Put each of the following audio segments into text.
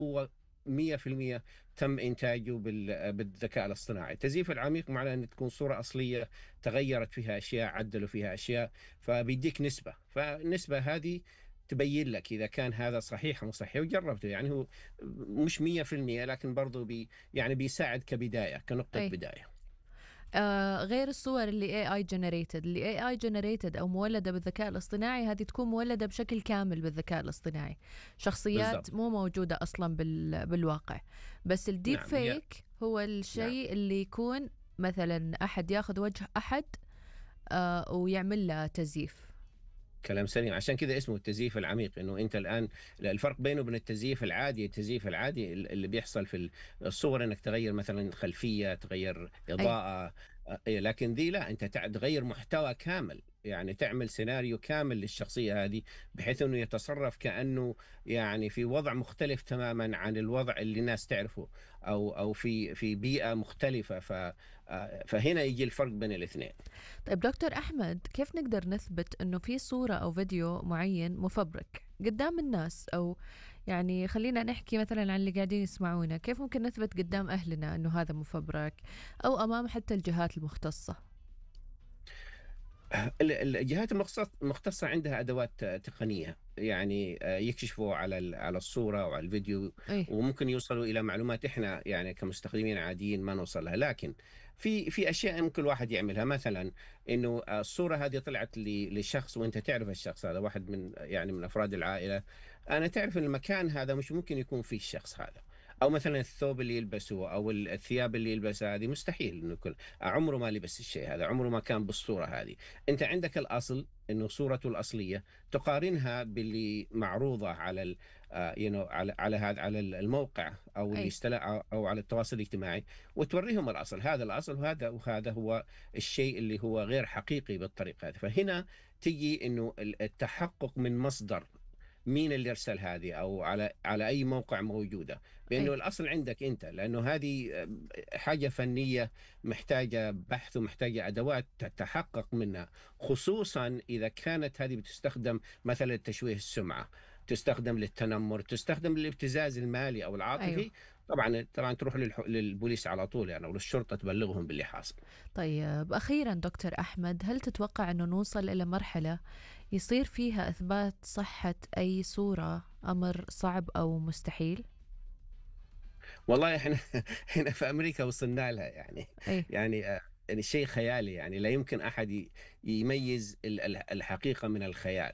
هو 100% تم إنتاجه بالذكاء الاصطناعي. التزييف العميق معناه أن تكون صورة أصلية تغيرت فيها أشياء، عدلوا فيها أشياء، فبيديك نسبة، فالنسبة هذه تبين لك إذا كان هذا صحيح أو مو صحيح. وجربته يعني، هو مش 100% لكن برضو يعني بيساعد كبداية، كنقطة أي. بداية. غير الصور اللي AI generated، اللي AI generated أو مولدة بالذكاء الاصطناعي، هذه تكون مولدة بشكل كامل بالذكاء الاصطناعي، شخصيات بالضبط. مو موجودة أصلا بالواقع. بس الديب نعم، هي. فيك هو نعم، الشيء اللي يكون مثلا أحد ياخذ وجه أحد ويعمل له تزييف. كلام سليم. عشان كذا اسمه التزييف العميق. انه انت الان الفرق بينه وبين التزييف العادي، التزييف العادي اللي بيحصل في الصور انك تغير مثلا خلفية، تغير أي. اضاءة. إيه، لكن دي لا، انت تغير محتوى كامل، يعني تعمل سيناريو كامل للشخصية هذه، بحيث انه يتصرف كأنه يعني في وضع مختلف تماما عن الوضع اللي الناس تعرفه، او في بيئة مختلفة. فهنا يجي الفرق بين الاثنين. طيب دكتور أحمد، كيف نقدر نثبت أنه في صورة أو فيديو معين مفبرك قدام الناس؟ أو يعني خلينا نحكي مثلا عن اللي قاعدين يسمعونا، كيف ممكن نثبت قدام أهلنا أنه هذا مفبرك، أو أمام حتى الجهات المختصة؟ الجهات المختصة عندها أدوات تقنية، يعني يكشفوا على الصورة وعلى الفيديو، إيه. وممكن يوصلوا إلى معلومات إحنا يعني كمستخدمين عاديين ما نوصل لها. لكن في أشياء ممكن الواحد يعملها، مثلا إنه الصورة هذه طلعت لشخص وأنت تعرف الشخص هذا، واحد من يعني من أفراد العائلة. أنا تعرف إن المكان هذا مش ممكن يكون فيه الشخص هذا، او مثلا الثوب اللي يلبسه او الثياب اللي يلبسها هذه مستحيل انه يكون، عمره ما لبس الشيء هذا، عمره ما كان بالصورة هذه. انت عندك الاصل انه صورته الاصليه تقارنها باللي معروضه على على هذا، على الموقع او اللي أي. استلع او على التواصل الاجتماعي، وتوريهم الاصل، هذا الاصل، وهذا هو الشيء اللي هو غير حقيقي بالطريقه هذه. فهنا تجي انه التحقق من مصدر مين اللي ارسل هذه، او على اي موقع موجوده، بانه أي. الاصل عندك انت، لانه هذه حاجه فنيه محتاجه بحث ومحتاجه ادوات تتحقق منها، خصوصا اذا كانت هذه بتستخدم مثلا لتشويه السمعه، تستخدم للتنمر، تستخدم للابتزاز المالي او العاطفي. أيوه. طبعا تروح للبوليس على طول يعني، او للشرطه تبلغهم باللي حاصل. طيب أخيرا دكتور أحمد، هل تتوقع أنه نوصل إلى مرحلة يصير فيها إثبات صحة أي صورة أمر صعب أو مستحيل؟ والله احنا هنا في امريكا وصلنا لها يعني. أي. يعني يعني شيء خيالي، يعني لا يمكن احد يميز الحقيقه من الخيال.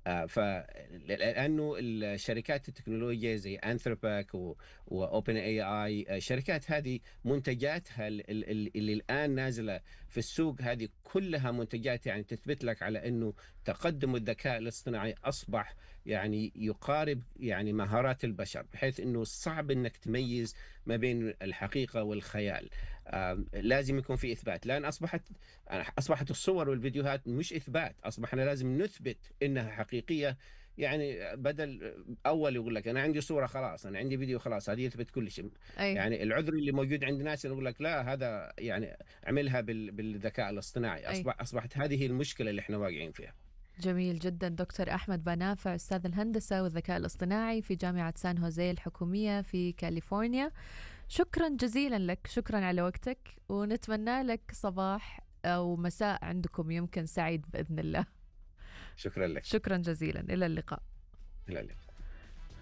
فلانه الشركات التكنولوجيا زي انثروباك واوبن اي اي، الشركات هذه منتجاتها اللي الان نازله في السوق، هذه كلها منتجات يعني تثبت لك على انه تقدم الذكاء الاصطناعي اصبح يعني يقارب يعني مهارات البشر، بحيث انه صعب انك تميز ما بين الحقيقه والخيال. لازم يكون في اثبات، لان اصبحت الصور والفيديوهات مش اثبات، اصبحنا لازم نثبت انها حقيقيه. يعني بدل اول يقول لك انا عندي صوره خلاص، انا عندي فيديو خلاص، هذه يثبت كل شيء. أي. يعني العذر اللي موجود عند ناس يقول لك لا، هذا يعني اعملها بالذكاء الاصطناعي. أي. اصبحت هذه هي المشكله اللي احنا واقعين فيها. جميل جدا. دكتور أحمد بنافع، أستاذ الهندسة والذكاء الاصطناعي في جامعة سان هوزيه الحكومية في كاليفورنيا، شكرا جزيلا لك، شكرا على وقتك، ونتمنى لك صباح أو مساء عندكم يمكن سعيد بإذن الله. شكرا لك. شكرا جزيلا، إلى اللقاء. لا لا.